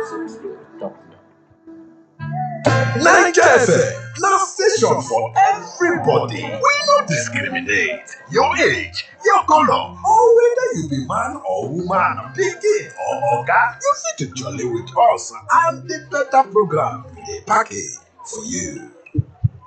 Naija FM, na station for everybody. We no discriminate. Your age, your color, or whether you be man or woman, pikin or oga, you fit to jolly with us and the better program we dey package for you.